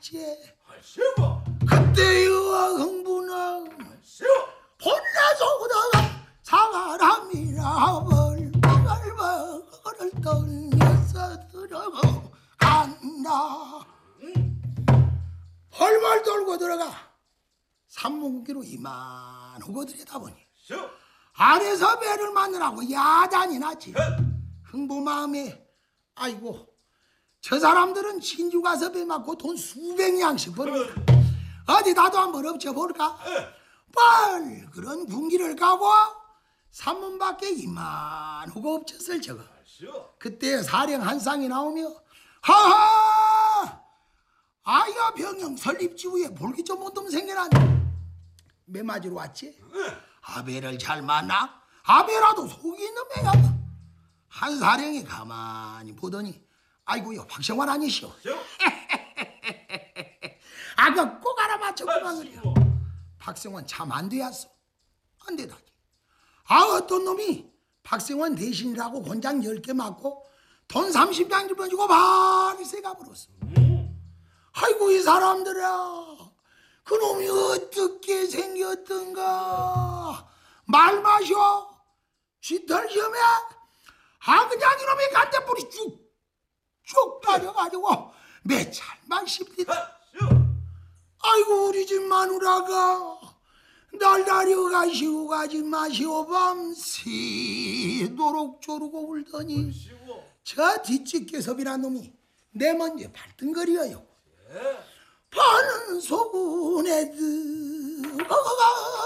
왔지. 아이고. 그때의 흥부는 혼나서 오다가 사람이라 벌벌벌을 떠내서 들어가 간다. 헐벌 돌고 들어가 산문기로 이만하고 들여다보니 안에서 배를 만나라고 야단이 났지. 흥부 마음에 아이고 저 사람들은 진주 가서 배 맞고 돈 수백 양씩 버는 어디 나도 한번 엎쳐볼까? 뻘 그런 군기를 가고 산문 밖에 이만하고 엎쳤을 저거. 그때 사령 한 쌍이 나오며 하하 아야 병영 설립지구에 볼기좀 못좀 생겨난 매 맞으러 왔지. 아베를 잘 만나 아베라도 속이 있는 매야. 한 사령이 가만히 보더니 아이고요 박성환 아니시오. 아그 꼭 알아맞혔구만 그래요. 박성환 참 안 되었어. 안 되다니. 아 어떤 놈이 박성환 대신이라고 권장 10개 맞고 돈 30장 주고 바로 새가 불었어. 아이고 이 사람들아 그놈이 어떻게 생겼던가 말 마셔. 쥐털 시험에 아 그냥 이놈이 간대뿌리 쭉쭉 빠져가지고 매찰만 씹히다. 아이고 우리 집 마누라가 날 데려가시고 가지 마시오 밤새도록 조르고 울더니 저 뒷집개섭이란 놈이 내 먼저 발등거려요. 파는 소군에 들어가